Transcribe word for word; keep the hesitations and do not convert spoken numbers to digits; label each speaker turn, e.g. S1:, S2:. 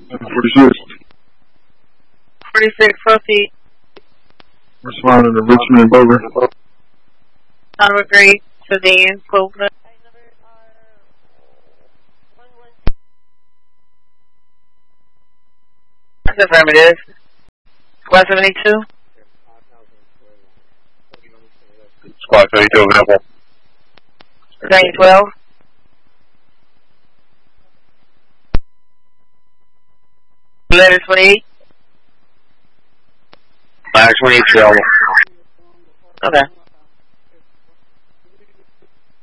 S1: forty-six.
S2: forty-six, proceed.
S1: Responding to Richmond and Boger.
S2: Time agreed. Sedan, Clover. That's affirmative. Squad seventy-two.
S3: Squad seventy-two available.
S2: Lane twelve. Letter twenty-eight.
S3: Max twenty-eight available.
S2: Okay.